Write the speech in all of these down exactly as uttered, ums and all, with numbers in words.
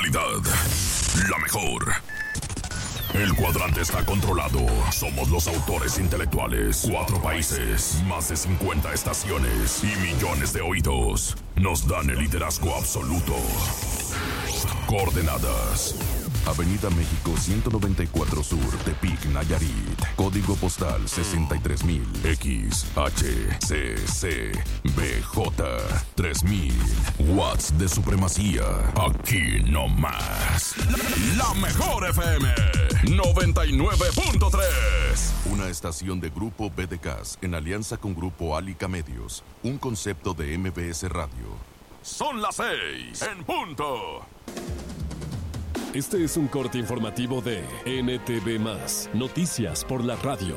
calidad, la mejor. El cuadrante está controlado. Somos los autores intelectuales. Cuatro países, más de cincuenta estaciones y millones de oídos nos dan el liderazgo absoluto. Coordenadas: Avenida México ciento noventa y cuatro Sur, Tepic, Nayarit. Código postal sesenta y tres mil. X, H, C, C, B, J, tres mil. Watts de supremacía. Aquí no más. La, la mejor F M. noventa y nueve punto tres. Una estación de Grupo B D K S en alianza con Grupo Alica Medios. Un concepto de M B S Radio. Son las seis en punto. Este es un corte informativo de N T V más, Noticias por la Radio.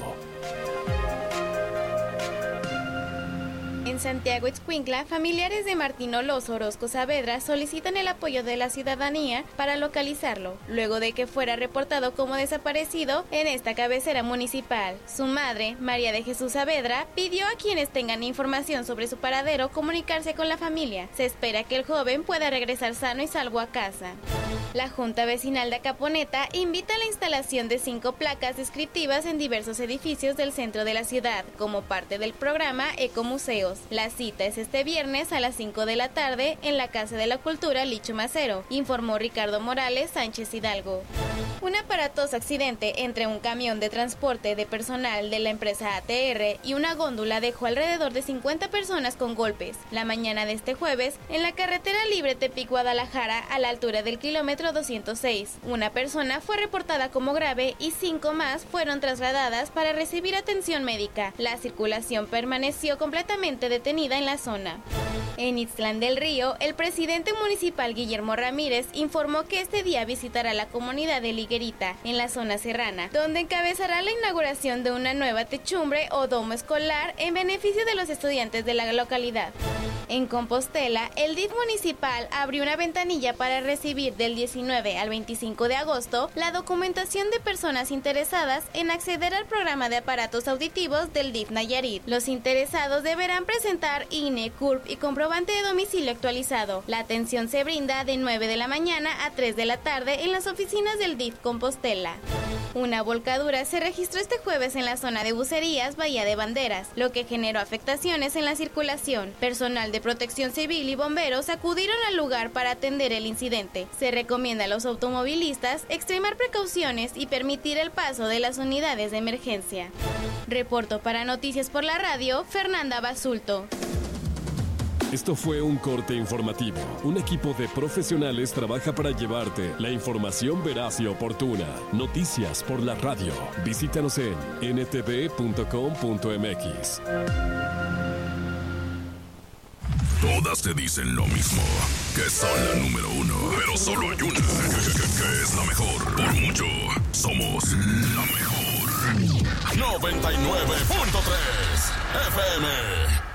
En Santiago Ixcuintla, familiares de Martín Oloso Orozco Saavedra solicitan el apoyo de la ciudadanía para localizarlo, luego de que fuera reportado como desaparecido en esta cabecera municipal. Su madre, María de Jesús Saavedra, pidió a quienes tengan información sobre su paradero comunicarse con la familia. Se espera que el joven pueda regresar sano y salvo a casa. La Junta Vecinal de Acaponeta invita a la instalación de cinco placas descriptivas en diversos edificios del centro de la ciudad, como parte del programa Ecomuseos. La cita es este viernes a las cinco de la tarde en la Casa de la Cultura Licho Macero, informó Ricardo Morales Sánchez Hidalgo. Un aparatoso accidente entre un camión de transporte de personal de la empresa A T R y una góndola dejó alrededor de cincuenta personas con golpes la mañana de este jueves en la carretera libre Tepic-Guadalajara a la altura del kilómetro doscientos seis. Una persona fue reportada como grave y cinco más fueron trasladadas para recibir atención médica. La circulación permaneció completamente detenida en la zona. En Ixtlán del Río, el presidente municipal Guillermo Ramírez informó que este día visitará la comunidad de Liguerita, en la zona serrana, donde encabezará la inauguración de una nueva techumbre o domo escolar en beneficio de los estudiantes de la localidad. En Compostela, el D I F municipal abrió una ventanilla para recibir del diecinueve al veinticinco de agosto la documentación de personas interesadas en acceder al programa de aparatos auditivos del D I F Nayarit. Los interesados deberán presentar I N E, C U R P y comprobante de domicilio actualizado. La atención se brinda de nueve de la mañana a tres de la tarde en las oficinas del D I F Compostela. Una volcadura se registró este jueves en la zona de Bucerías, Bahía de Banderas, lo que generó afectaciones en la circulación. Personal de Protección Civil y bomberos acudieron al lugar para atender el incidente. Se recomienda a los automovilistas extremar precauciones y permitir el paso de las unidades de emergencia. Reporto para Noticias por la Radio, Fernanda Basulto. Esto fue un corte informativo. Un equipo de profesionales trabaja para llevarte la información veraz y oportuna. Noticias por la Radio. Visítanos en n t v punto com punto m x. Todas te dicen lo mismo, que son la número uno, pero solo hay una, que, que, que es la mejor. Por mucho, somos la mejor. noventa y nueve punto tres F M